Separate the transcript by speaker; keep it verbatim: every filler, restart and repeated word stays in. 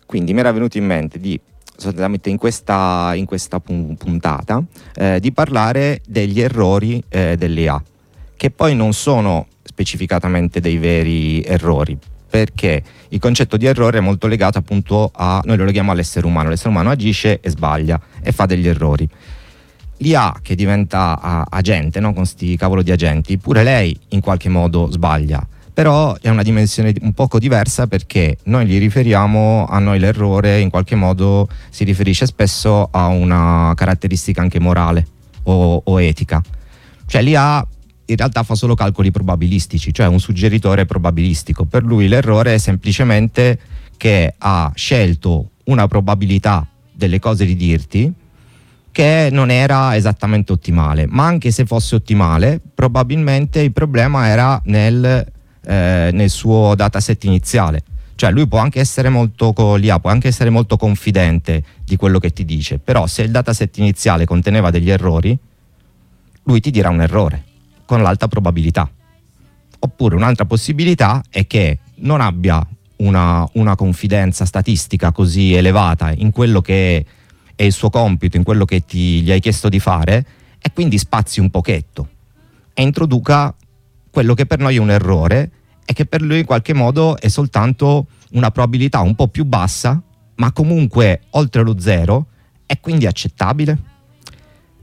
Speaker 1: Quindi mi era venuto in mente di sostanzialmente in questa, in questa puntata eh, di parlare degli errori eh, dell'I A, che poi non sono specificatamente dei veri errori, perché il concetto di errore è molto legato appunto a, noi lo leghiamo all'essere umano, l'essere umano agisce e sbaglia e fa degli errori. L'I A che diventa a, agente, no? Con sti cavolo di agenti, pure lei in qualche modo sbaglia, però è una dimensione un poco diversa, perché noi gli riferiamo a noi l'errore, in qualche modo si riferisce spesso a una caratteristica anche morale o, o etica. Cioè l'I A in realtà fa solo calcoli probabilistici, cioè un suggeritore probabilistico. Per lui l'errore è semplicemente che ha scelto una probabilità delle cose di dirti che non era esattamente ottimale, ma anche se fosse ottimale probabilmente il problema era nel, eh, nel suo dataset iniziale. Cioè lui può anche essere molto, l'I A può anche essere molto confidente di quello che ti dice, però se il dataset iniziale conteneva degli errori, lui ti dirà un errore con l'alta probabilità. Oppure un'altra possibilità è che non abbia una, una confidenza statistica così elevata in quello che è il suo compito, in quello che ti, gli hai chiesto di fare, e quindi spazi un pochetto e introduca quello che per noi è un errore e che per lui in qualche modo è soltanto una probabilità un po' più bassa, ma comunque oltre lo zero, e quindi accettabile.